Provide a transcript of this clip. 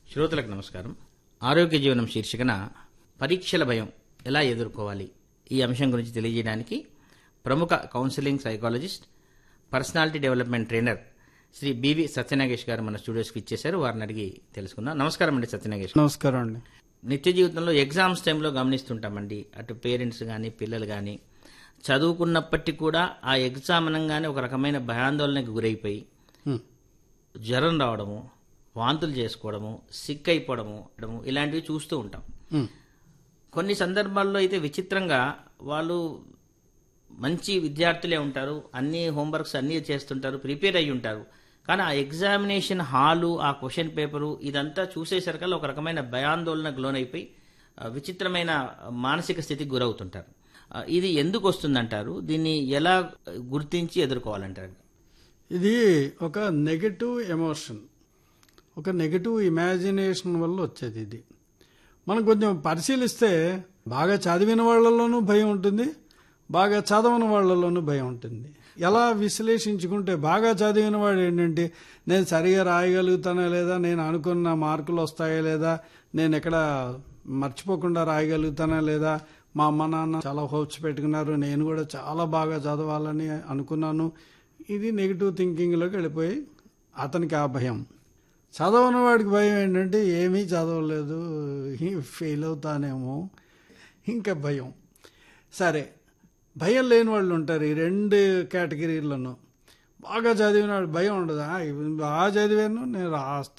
శ్రోతలకు నమస్కారం. ఆరోగ్య జీవనం శీర్షికన పరీక్షల భయం ఎలా ఎదుర్కోవాలి ఈ అంశం గురించి తెలియజేయడానికి ప్రముఖ counselling psychologist, personality development trainer Shri BV Satya Nagesh గారు మన స్టూడియోస్కి ఇచ్చేశారు. వారిని అడిగి తెలుసుకుందాం. నమస్కారం అండి సత్యనాగేష్. నమస్కారం అండి. నిత్య జీవితంలో ఎగ్జామ్స్ టైంలో గమనిస్తుంటామండి, అటు పేరెంట్స్ కానీ పిల్లలు కానీ చదువుకున్నప్పటికీ కూడా ఆ ఎగ్జామ్ అనగానే ఒక రకమైన భయాందోళనకు గురైపోయి జ్వరం రావడము, వాంతులు చేసుకోవడము, సిక్ అయిపోవడము ఇలాంటివి చూస్తూ ఉంటాం. కొన్ని సందర్భాల్లో అయితే విచిత్రంగా వాళ్ళు మంచి విద్యార్థులే ఉంటారు, అన్ని హోంవర్క్స్ అన్నీ చేస్తుంటారు, ప్రిపేర్ అయ్యి ఉంటారు. కానీ ఆ ఎగ్జామినేషన్ హాలు, ఆ క్వశ్చన్ పేపరు ఇదంతా చూసేసరికల్లా ఒక రకమైన భయాందోళనకు లోనైపోయి విచిత్రమైన మానసిక స్థితికి గురవుతుంటారు. ఇది ఎందుకు వస్తుందంటారు? దీన్ని ఎలా గుర్తించి ఎదుర్కోవాలంటారు? ఇది ఒక నెగటివ్ ఎమోషన్, ఒక నెగటివ్ ఇమాజినేషన్ వల్ల వచ్చేది. ఇది మనం కొంచెం పరిశీలిస్తే బాగా చదివిన వాళ్ళలోనూ భయం ఉంటుంది, బాగా చదవని వాళ్ళలోనూ భయం ఉంటుంది. ఎలా విశ్లేషించుకుంటే బాగా చదివిన వాడు ఏంటంటే నేను సరిగా రాయగలుగుతానా లేదా, నేను అనుకున్న మార్కులు వస్తాయా లేదా, నేను ఎక్కడ మర్చిపోకుండా రాయగలుగుతానా లేదా, మా అమ్మ నాన్న చాలా హోప్స్ పెట్టుకున్నారు, నేను కూడా చాలా బాగా చదవాలని అనుకున్నాను. ఇది నెగిటివ్ థింకింగ్లోకి వెళ్ళిపోయి అతనికి ఆ భయం. చదవని వాడికి భయం ఏంటంటే ఏమీ చదవలేదు, ఫెయిల్ అవుతానేమో, ఇంకా భయం. సరే, భయం లేని వాళ్ళు ఉంటారు ఈ రెండు కేటగిరీలను. బాగా చదివిన వాడు భయం ఉండదు, బాగా చదివాను నేను రాస్తా